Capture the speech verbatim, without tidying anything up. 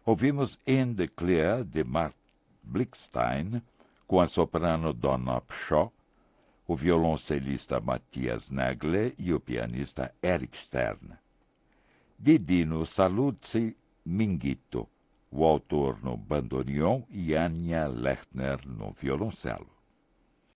Ouvimos In the Clear, de Mark Blickstein, com a soprano Donna Pshaw, o violoncelista Matthias Nagle e o pianista Eric Stern. Didi no Saluzzi Minguito, o autor no bandoneon e Anya Lechner no violoncelo.